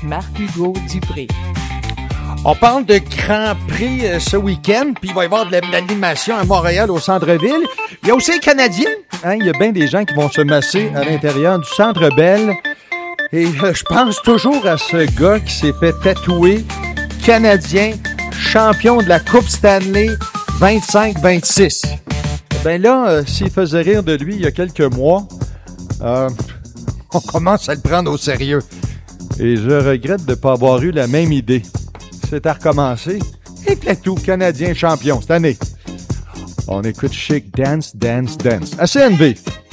Marc-Hugo Dupré. On parle de Grand Prix ce week-end, puis il va y avoir de l'animation à Montréal, au centre-ville. Il y a aussi les Canadiens. Hein? Il y a bien des gens qui vont se masser à l'intérieur du Centre Bell. Et je pense toujours à ce gars qui s'est fait tatouer Canadien, champion de la Coupe Stanley 25-26. Ben là, s'il faisait rire de lui il y a quelques mois, on commence à le prendre au sérieux. Et je regrette de ne pas avoir eu la même idée. C'est à recommencer. Et c'est tout, Canadien champion cette année. On écoute Chic Dance, Dance, Dance. À CNV.